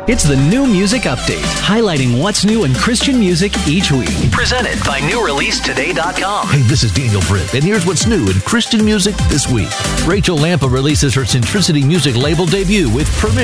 It's the New Music Update, highlighting what's new in Christian music each week. Presented by NewReleaseToday.com. Hey, this is Daniel Britt, and here's what's new in Christian music this week. Rachel Lampa releases her Centricity Music label debut with Permission.